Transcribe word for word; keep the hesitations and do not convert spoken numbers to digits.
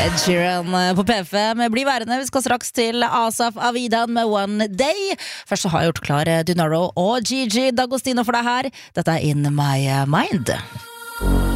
Ed Sheeran på P fem. Bli værende, vi skal straks til Asaf Avidan med One Day. Først så har jeg gjort klar Dunaro og Gigi D'Agostino for deg her. Dette er In My Mind.